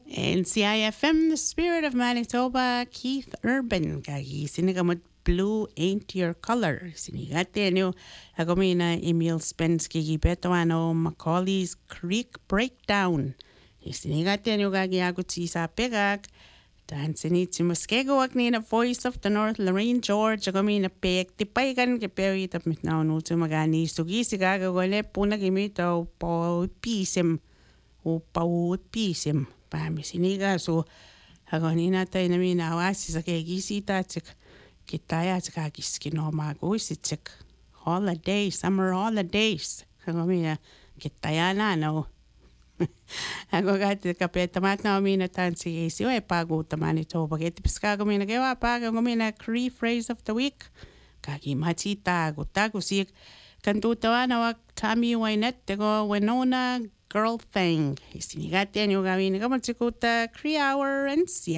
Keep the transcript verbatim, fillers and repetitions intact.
And C I F M, the spirit of Manitoba, Keith Urban. Kagi sinigamot blue ain't your color. Sinigate nyo. Ako mina Emil Spensky gibeto ano Macaulay's Creek Breakdown. Sinigate nyo kagi ako sa pegak. Dan sinit si Muskego ak ni na Voice of the North, Lorraine George. Ako mina pek tipay kan ke peri tapit na uno tu magani sugi sigaga gole puna gimito po pisim. O pau pisim. Pami siniga so ako ni natay na minawasi sa kagisita tsik kitaya tsik kiskino magoy si tsik holidays, summer holidays. Ako mina kitaya na no. Ako gati kapet tamat na mina tan si si oy pago tamani to bageti piska ko mina gawa pago ko mina Cree phrase of the week. Kagi matita go tago si kantuta na wak Tammy Wynette tego Winona Girl Thing. Isinigate nyo gawin ka magsikuta Cree Hour and